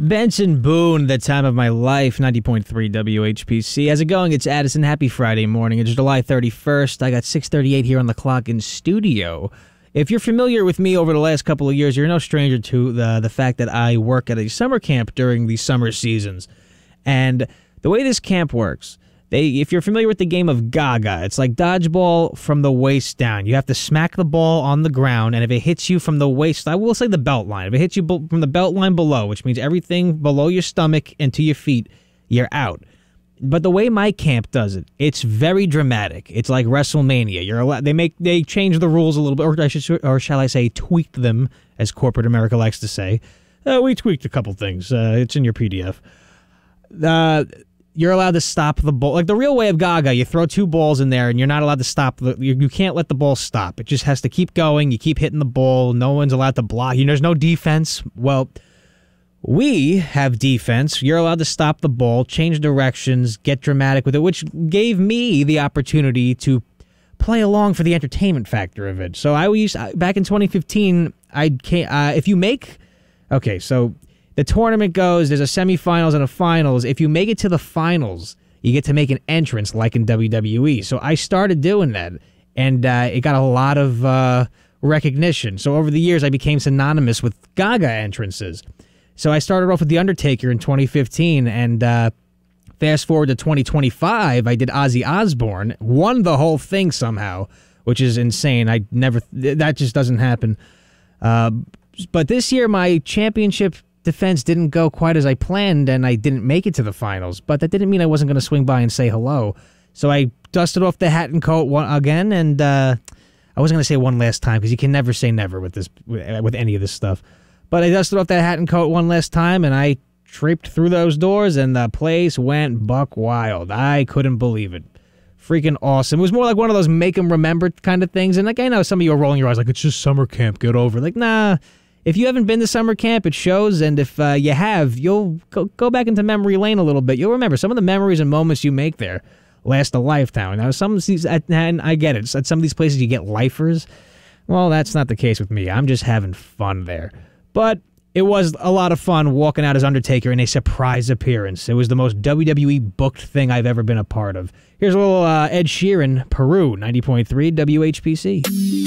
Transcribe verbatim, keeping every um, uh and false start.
Benson Boone, the time of my life, ninety point three W H P C. How's it going? It's Addison. Happy Friday morning. It's July thirty-first. I got six thirty-eight here on the clock in studio. If you're familiar with me over the last couple of years, you're no stranger to the, the fact that I work at a summer camp during the summer seasons. And the way this camp works, they if you're familiar with the game of Gaga, it's like dodgeball from the waist down. You have to smack the ball on the ground, and if it hits you from the waist, I will say the belt line. If it hits you from the belt line below, which means everything below your stomach and to your feet, you're out. But the way my camp does it, it's very dramatic. It's like WrestleMania. You're allowed, they make they change the rules a little bit, or I should, or shall I say, tweaked them, as corporate America likes to say. Uh, we tweaked a couple things. Uh, it's in your P D F. Uh, you're allowed to stop the ball. Like the real way of Gaga, you throw two balls in there, and you're not allowed to stop. The, you, you can't let the ball stop. It just has to keep going. You keep hitting the ball. No one's allowed to block you. There's no defense. Well, we have defense. You're allowed to stop the ball, change directions, get dramatic with it, which gave me the opportunity to play along for the entertainment factor of it. So I used back in twenty fifteen. I can't. Uh, if you make okay, so the tournament goes. There's a semifinals and a finals. If you make it to the finals, you get to make an entrance, like in W W E. So I started doing that, and uh, it got a lot of uh, recognition. So over the years, I became synonymous with Gaga entrances. So I started off with The Undertaker in twenty fifteen, and uh, fast forward to twenty twenty-five, I did Ozzy Osbourne, won the whole thing somehow, which is insane. I never, that just doesn't happen. Uh, but this year, my championship defense didn't go quite as I planned, and I didn't make it to the finals. But that didn't mean I wasn't going to swing by and say hello. So I dusted off the hat and coat one, again, and uh, I wasn't going to say one last time, because you can never say never with this, with any of this stuff. But I dusted off that hat and coat one last time, and I tripped through those doors, and the place went buck wild. I couldn't believe it. Freaking awesome. It was more like one of those make 'em remember kind of things. And like I know some of you are rolling your eyes like, it's just summer camp, get over it. Like, nah. If you haven't been to summer camp, it shows. And if uh, you have, you'll go, go back into memory lane a little bit. You'll remember some of the memories and moments you make there last a lifetime. Now, some of these, and I get it. At some of these places, you get lifers. Well, that's not the case with me. I'm just having fun there. But it was a lot of fun walking out as Undertaker in a surprise appearance. It was the most W W E booked thing I've ever been a part of. Here's a little uh, Ed Sheeran, Peru, ninety point three W H P C.